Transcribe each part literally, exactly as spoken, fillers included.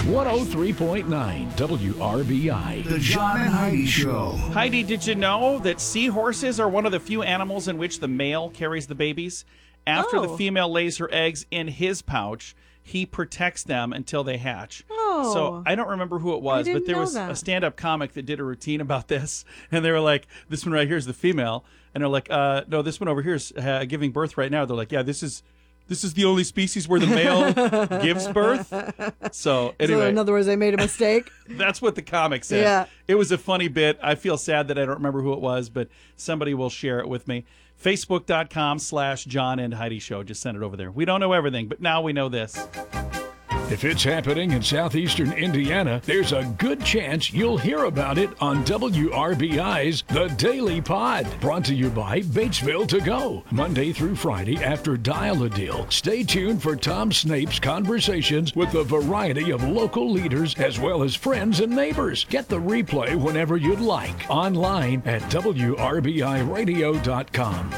one oh three point nine W R B I. The John and Heidi Show. Heidi, did you know that seahorses are one of the few animals in which the male carries the babies? After Oh. the female lays her eggs in his pouch, he protects them until they hatch. Oh. So I don't remember who it was, didn't but there know was that. a stand-up comic that did a routine about this, and they were like, this one right here is the female, and they're like, uh, no, this one over here is uh, giving birth right now. They're like, yeah, this is this is the only species where the male gives birth. So So anyway, in other words, they made a mistake. that's what the comic said. Yeah. It was a funny bit. I feel sad that I don't remember who it was, but somebody will share it with me. Facebook.com slash John and Heidi Show. Just send it over there. We don't know everything, but now we know this. If it's happening in southeastern Indiana, there's a good chance you'll hear about it on W R B I's The Daily Pod. Brought to you by Batesville To Go. Monday through Friday after Dial-A-Deal. Stay tuned for Tom Snape's conversations with a variety of local leaders as well as friends and neighbors. Get the replay whenever you'd like. Online at W R B I radio dot com.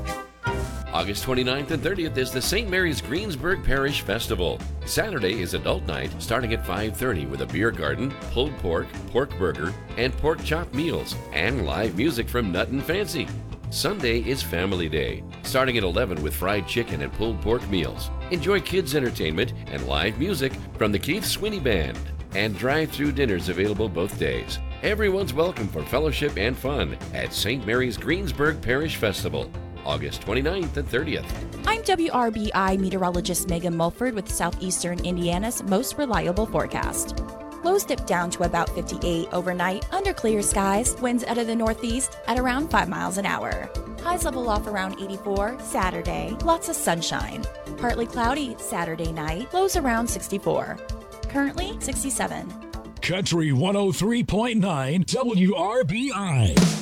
August twenty-ninth and thirtieth is the Saint Mary's Greensburg Parish Festival. Saturday is adult night starting at five thirty with a beer garden, pulled pork, pork burger, and pork chop meals, and live music from Nut and Fancy. Sunday is Family Day, starting at eleven with fried chicken and pulled pork meals. Enjoy kids' entertainment and live music from the Keith Sweeney Band, and drive-through dinners available both days. Everyone's welcome for fellowship and fun at Saint Mary's Greensburg Parish Festival. August twenty-ninth and thirtieth. I'm W R B I meteorologist Megan Mulford with Southeastern Indiana's most reliable forecast. Lows dip down to about fifty-eight overnight under clear skies, winds out of the northeast at around five miles an hour. Highs level off around eighty-four Saturday, lots of sunshine. Partly cloudy Saturday night, lows around sixty-four. Currently sixty-seven. Country one oh three point nine W R B I.